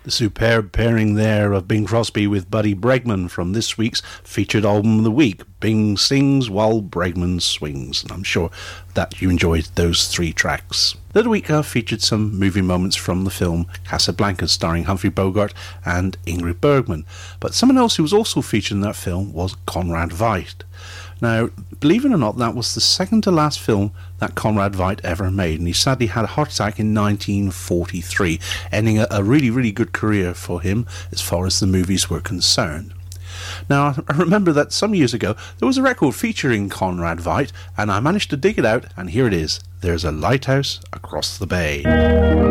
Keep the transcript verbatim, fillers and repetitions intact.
The superb pairing there of Bing Crosby with Buddy Bregman from this week's featured album of the week, Bing Sings While Bregman Swings. And I'm sure that you enjoyed those three tracks. The other week I featured some movie moments from the film Casablanca, starring Humphrey Bogart and Ingrid Bergman. But someone else who was also featured in that film was Conrad Veidt. Now, believe it or not, that was the second to last film that Conrad Veidt ever made, and he sadly had a heart attack in nineteen forty-three, ending a, a really, really good career for him as far as the movies were concerned. Now, I remember that some years ago there was a record featuring Conrad Veidt, and I managed to dig it out, and here it is. There's a lighthouse across the bay.